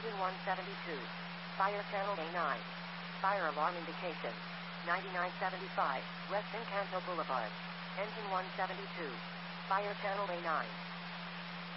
Engine 172. Fire channel A9. Fire alarm indication. 9975, West Encanto Boulevard. Engine 172. Fire channel A9.